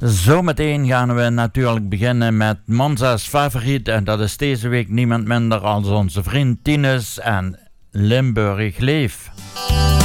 Zometeen gaan we natuurlijk beginnen met Monza's favoriet. En dat is deze week niemand minder als onze vriend Tinus en Limburg Leef.